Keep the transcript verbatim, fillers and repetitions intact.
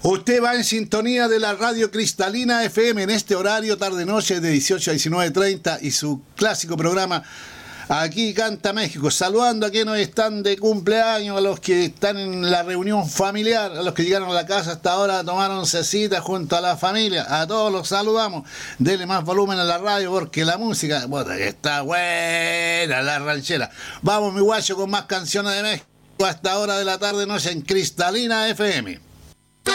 Usted va en sintonía de la radio Cristalina F M en este horario tarde-noche de dieciocho a diecinueve treinta y su clásico programa Aquí Canta México, saludando a quienes están de cumpleaños, a los que están en la reunión familiar, a los que llegaron a la casa hasta ahora, tomaron cita junto a la familia, a todos los saludamos. Dele más volumen a la radio porque la música, bueno, está buena la ranchera. Vamos mi guacho con más canciones de México hasta hora de la tarde noche en Cristalina F M.